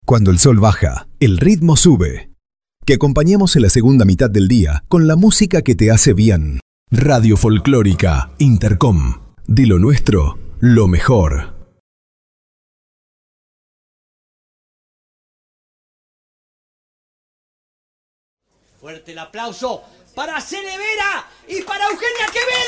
Cuando el sol baja, el ritmo sube. Que acompañemos en la segunda mitad del día con la música que te hace bien. Radio Folclórica Intercom. De lo nuestro, lo mejor. Fuerte el aplauso para Celevera y para Eugenia Quevedo.